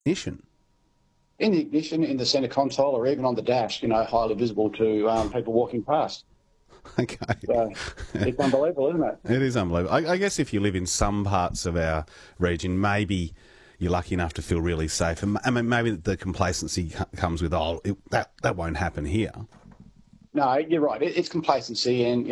ignition. In the ignition, in the centre console, or even on the dash, highly visible to people walking past. Okay. So it's unbelievable, isn't it? It is unbelievable. I guess if you live in some parts of our region, maybe you're lucky enough to feel really safe. And I mean, maybe the complacency comes with, that won't happen here. No, you're right. It's complacency, and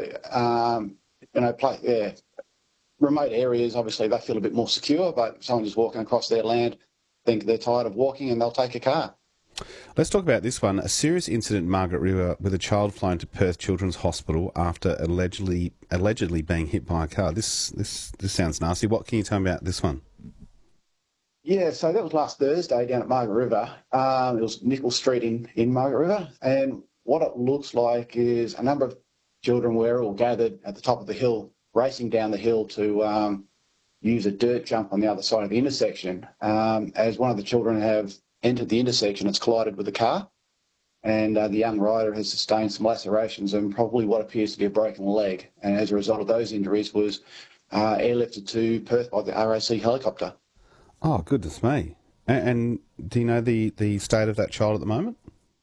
remote areas. Obviously, they feel a bit more secure. But if someone just walking across their land, think they're tired of walking, and they'll take a car. Let's talk about this one. A serious incident in Margaret River with a child flown to Perth Children's Hospital after allegedly being hit by a car. This sounds nasty. What can you tell me about this one? Yeah, so that was last Thursday down at Margaret River. It was Nicholl Street in Margaret River, and what it looks like is a number of children were all gathered at the top of the hill, racing down the hill to use a dirt jump on the other side of the intersection. As one of the children have entered the intersection, it's collided with a car, and the young rider has sustained some lacerations and probably what appears to be a broken leg. And as a result of those injuries, was airlifted to Perth by the RAC helicopter. Oh, goodness me. And do you know the state of that child at the moment?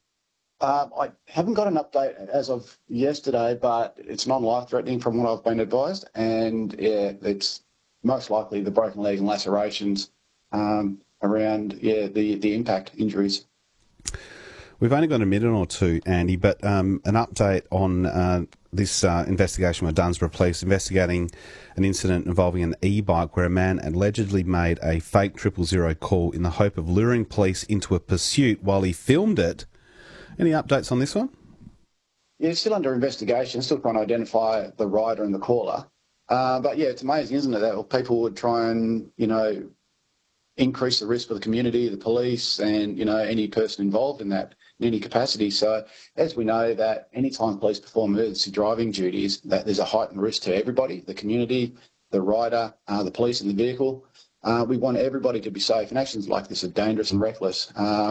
I haven't got an update as of yesterday, but it's non-life-threatening from what I've been advised, and yeah, it's most likely the broken leg and lacerations around the impact injuries. We've only got a minute or two, Andy, but an update on this investigation by Dunsborough Police investigating an incident involving an e-bike where a man allegedly made a fake 000 call in the hope of luring police into a pursuit while he filmed it. Any updates on this one? Yeah, it's still under investigation, still trying to identify the rider and the caller. But yeah, it's amazing, isn't it, that people would try and, increase the risk for the community, the police, and, any person involved in that in any capacity. So as we know that anytime police perform emergency driving duties, that there's a heightened risk to everybody, the community, the rider, the police and the vehicle. We want everybody to be safe, and actions like this are dangerous and reckless.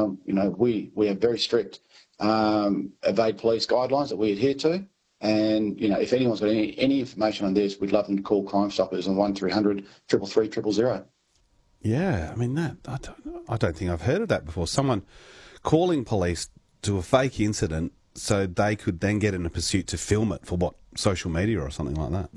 We have very strict evade police guidelines that we adhere to. And, if anyone's got any information on this, we'd love them to call Crime Stoppers on 1300 333 000. Yeah, I mean, I don't think I've heard of that before. Someone calling police to a fake incident so they could then get in a pursuit to film it for social media or something like that.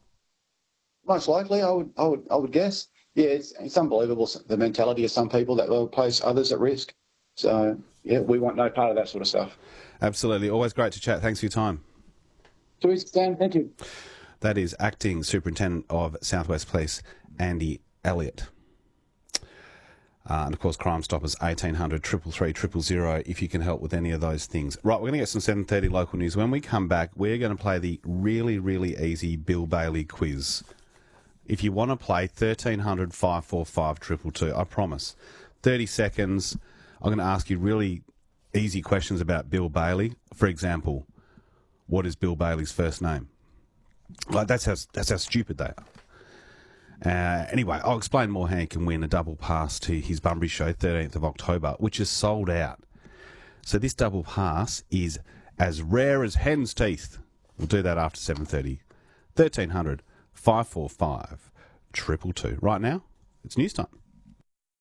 Most likely, I would guess. Yeah, it's unbelievable, the mentality of some people that will place others at risk. So, yeah, we want no part of that sort of stuff. Absolutely. Always great to chat. Thanks for your time. Stan, thank you. That is Acting Superintendent of South West Police, Andy Elliott. And, of course, Crime Stoppers, 1800 333 000 if you can help with any of those things. Right, we're going to get some 7:30 local news. When we come back, we're going to play the really, really easy Bill Bailey quiz. If you want to play, 1300 545 222, I promise. 30 seconds. I'm going to ask you really easy questions about Bill Bailey. For example, what is Bill Bailey's first name? Like, that's how stupid they are. Anyway, I'll explain more how you can win a double pass to his Bunbury show, 13th of October, which is sold out. So this double pass is as rare as hen's teeth. We'll do that after 7:30. 1300 545 222. Right now, it's news time.